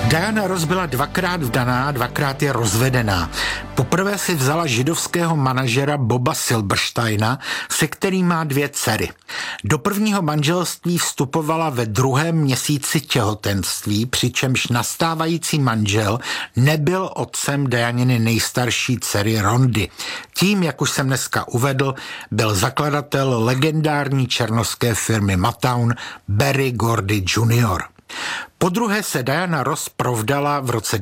Diana Ross byla dvakrát vdaná, dvakrát je rozvedená. Poprvé si vzala židovského manažera Boba Silbersteina, se kterým má 2 dcery. Do prvního manželství vstupovala ve 2. měsíci těhotenství, přičemž nastávající manžel nebyl otcem Dianiny nejstarší dcery Rondy. Tím, jak už jsem dneska uvedl, byl zakladatel legendární černošské firmy Motown Berry Gordy Jr. Podruhé se Diana Ross provdala v roce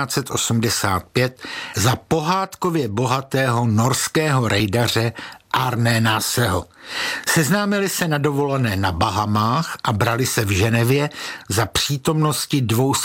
1985 za pohádkově bohatého norského rejdaře Arne Naseho. Seznámili se na dovolené na Bahamách a brali se v Ženevě za přítomnosti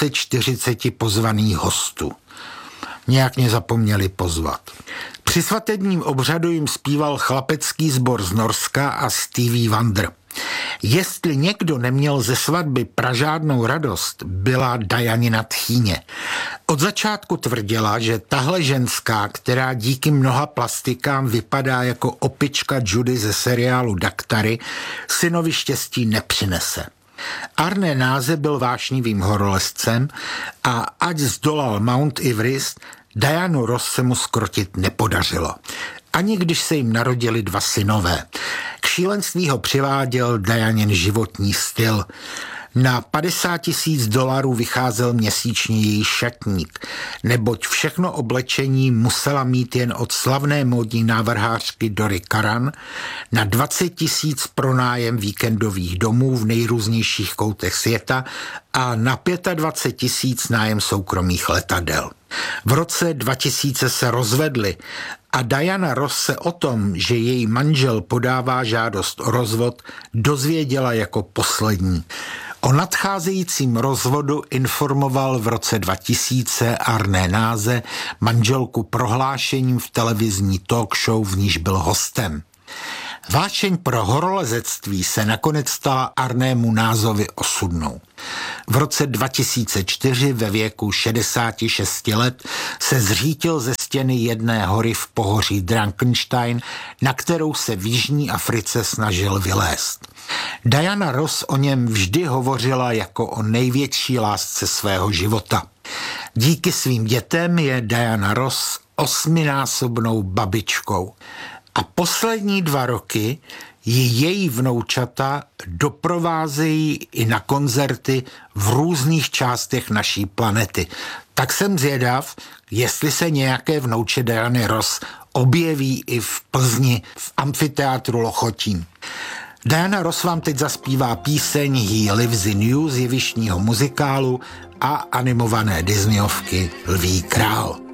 240 pozvaných hostů. Nějak mě zapomněli pozvat. Při svatebním obřadu jim zpíval chlapecký sbor z Norska a Stevie Wonder. Jestli někdo neměl ze svatby pražádnou radost, byla Dianina tchýně. Od začátku tvrdila, že tahle ženská, která díky mnoha plastikám vypadá jako opička Judy ze seriálu Daktary, synovi štěstí nepřinese. Arne Nase byl vášnivým horolezcem a ať zdolal Mount Everest, Dianu Ross se mu skrotit nepodařilo. Ani když se jim narodili 2 synové. K šílenství ho přiváděl Dianin životní styl. Na $50,000 vycházel měsíčně její šatník, neboť všechno oblečení musela mít jen od slavné módní návrhářky Dory Karan, na 20,000 pronájem víkendových domů v nejrůznějších koutech světa a na 25,000 nájem soukromých letadel. V roce 2000 se rozvedli a Diana Ross se o tom, že její manžel podává žádost o rozvod, dozvěděla jako poslední. O nadcházejícím rozvodu informoval v roce 2000 Arne Nase manželku prohlášením v televizní talk show, v níž byl hostem. Vášeň pro horolezectví se nakonec stala Arnému Nasovi osudnou. V roce 2004 ve věku 66 let se zřítil ze stěny jedné hory v pohoří Drankenstein, na kterou se v Jižní Africe snažil vylézt. Diana Ross o něm vždy hovořila jako o největší lásce svého života. Díky svým dětem je Diana Ross 8násobnou babičkou. A poslední 2 roky ji její vnoučata doprovázejí i na koncerty v různých částech naší planety. Tak jsem zvědav, jestli se nějaké vnouče Diany Ross objeví i v Plzni v amfiteátru Lochotín. Diana Ross vám teď zaspívá píseň He Lives in You z jevištního muzikálu a animované Disneyovky Lví král.